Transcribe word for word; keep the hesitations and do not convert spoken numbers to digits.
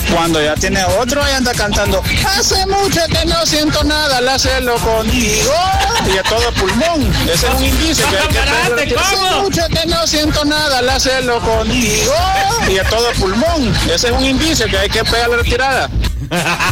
Cuando ya tiene otro, ahí anda cantando, hace mucho que no siento nada al hacerlo contigo. Y a todo pulmón. Ese es un indicio que hay que pegarle. Hace mucho que no siento nada al hacerlo contigo. Y a todo pulmón. Ese es un indicio que hay que pegarle retirada.